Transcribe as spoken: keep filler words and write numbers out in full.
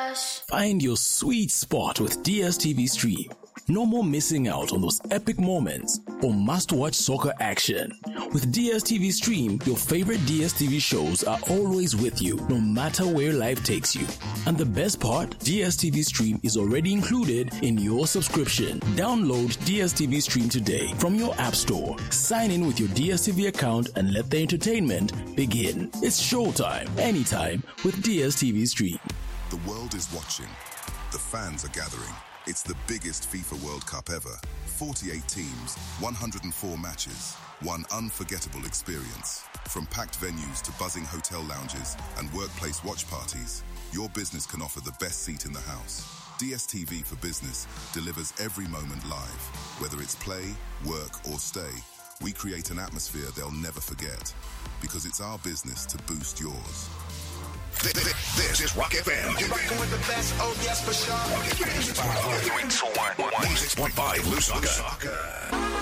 Rush. Find your sweet spot with D S T V Stream. No more missing out on those epic moments or must-watch soccer action. With D S T V Stream, your favorite D S T V shows are always with you, no matter where life takes you. And the best part, D S T V Stream is already included in your subscription. Download D S T V Stream today from your app store. Sign in with your D S T V account and let the entertainment begin. It's showtime, anytime with D S T V Stream. The world is watching. The fans are gathering. It's the biggest FIFA World Cup ever. forty-eight teams, one hundred four matches, one unforgettable experience. From packed venues to buzzing hotel lounges and workplace watch parties, your business can offer the best seat in the house. D S T V for Business delivers every moment live. Whether it's play, work, or stay, we create an atmosphere they'll never forget. Because it's our business to boost yours. This is Rock F M. You're rocking with the best, oh yes, for sure. Rock F M. three two one one six point five Lusaka.